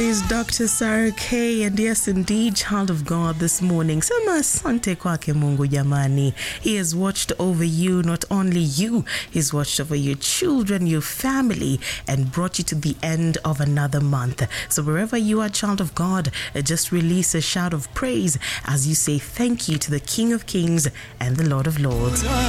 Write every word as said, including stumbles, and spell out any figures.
Is Doctor Sarah K, and yes indeed, child of God, this morning sema asante kwake Mungu jamani. He has watched over you, not only you, he's watched over your children, your family, and brought you to the end of another month. So wherever you are, child of God, just release a shout of praise as you say thank you to the King of Kings and the Lord of Lords.